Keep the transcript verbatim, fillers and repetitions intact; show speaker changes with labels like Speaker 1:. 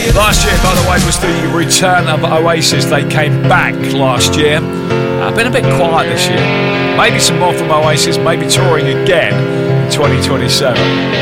Speaker 1: Last year, by the way, was the return of Oasis. They came back last year. Uh, been a bit quiet this year. Maybe some more from Oasis, maybe touring again in twenty twenty-seven.